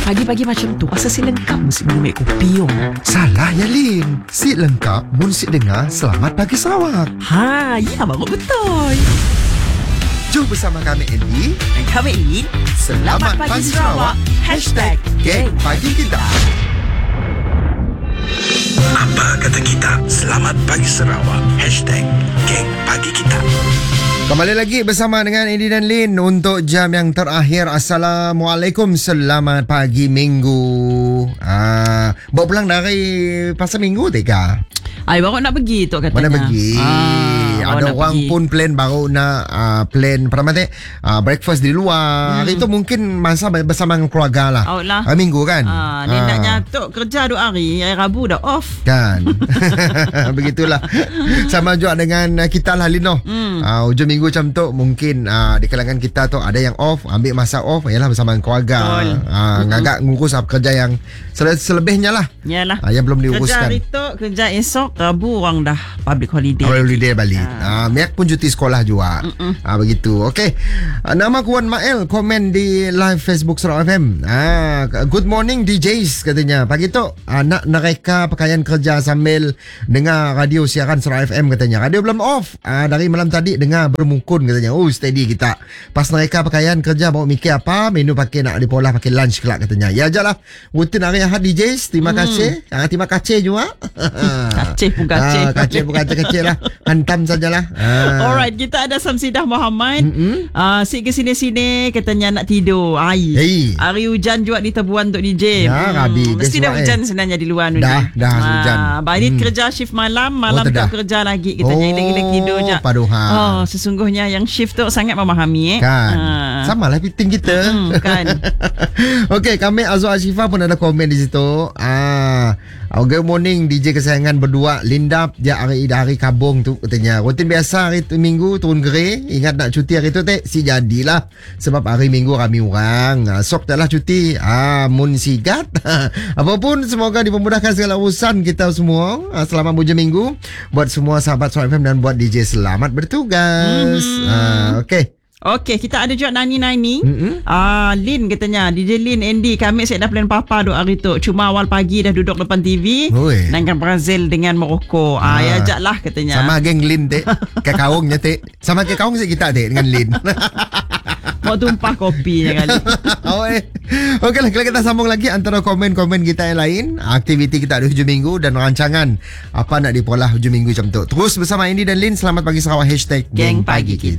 pagi-pagi macam tu asal si lengkap mesti minum kopi. Salah ya Lin. Si lengkap mun si dengar Selamat Pagi Sarawak. Ya baru betul. Jom bersama kami Andy Dan kami Lin. Selamat Pagi Sarawak. #Geng Pagi Kita. Apa kata kita? Selamat Pagi Sarawak. #Geng Pagi Kita. Kembali lagi bersama dengan Andy dan Lin untuk jam yang terakhir. Assalamualaikum, selamat pagi minggu. Bawa pulang dari pasar minggu Tika? Baru nak pergi tu katanya. Mana pergi? Ada orang pergi. Pun plan baru nak plan breakfast di luar. Hari tu mungkin masa bersama dengan keluarga lah. Minggu kan? Dia nak nyatuk kerja 2 hari. Hari Rabu dah off. Kan? Begitulah. Sama juga dengan kita lah Lino. Hujung minggu macam tu mungkin di kalangan kita tu ada yang off, ambil masa off ialah bersama dengan keluarga. Ngagak ngurus kerja yang selebihnya lah. Yalah. Yang belum diuruskan. Kerja hari tu, kerja esok, Rabu orang dah public holiday. Holiday balik. Miak pun cuti sekolah juga. Begitu. Okey. Nama Kuan Mael komen di live Facebook Sarawak FM. Good morning DJs katanya. Pagi tu nak mereka pakaian kerja sambil dengar radio siaran Sarawak FM katanya. Radio belum off. Dari malam tadi dengar bermukun katanya. Steady kita. Pas mereka pakaian kerja bawa mikir apa, menu pakai nak dipolah pakai lunch kelak katanya. Ya ajalah. Rutin hari Ahad DJs. Terima kasih. Terima kasih juga. Kacih pun kacih. Kacih pun kacih lah. Hantam sajalah. Alright, kita ada Samsidah Muhammad. Si ke sini-sini katanya nak tidur. Hari hujan juga di Tebuan untuk DJ. Mesti dah hujan sebenarnya di luar ni. Dah hujan. Baik kerja shift malam tak kerja lagi katanya. Hilang tidur je. Sesungguhnya yang shift tu sangat memahami kan. Samalah fitting kita. Kan. Okey, kami Azwar Ashifa pun ada komen di situ. Good morning DJ kesayangan berdua. Linda dia hari kabung tu katanya. Rutin biasa hari tu minggu turun gerai. Ingat nak cuti hari tu si jadilah. Sebab hari minggu kami orang. Sok dah lah cuti. Mun sigat. Apapun semoga dipermudahkan segala urusan kita semua. Selamat hujung minggu buat semua sahabat Sarawak FM dan buat DJ selamat bertugas. Okey, kita ada juga Nani. Lin katanya, DJ Lin, Andy, kami saya dah plan papa duk hari tu. Cuma awal pagi dah duduk depan TV. Dengan Brazil dengan Morocco. Ya ajak lah katanya. Sama geng Lin te. Kekaungnya te. Sama kekaung kita te dengan Lin. Mau tumpah kopinya kali. Okey lah, kalau kita sambung lagi antara komen-komen kita yang lain, aktiviti kita ada hujung minggu dan rancangan apa nak dipolah hujung minggu macam tu. Terus bersama Andy dan Lin, selamat pagi Sarawak #Geng Pagi Kita.